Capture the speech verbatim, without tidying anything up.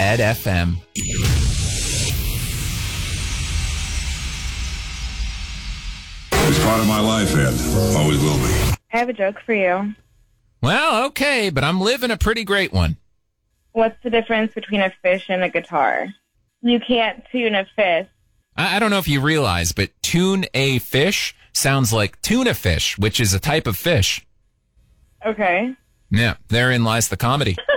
Ed F M. It's part of my life, Ed. Always will be. I have a joke for you. Well, okay, but I'm living a pretty great one. What's the difference between a fish and a guitar? You can't tune a fish. I, I don't know if you realize, but tune a fish sounds like tuna fish, which is a type of fish. Okay. Yeah, therein lies the comedy.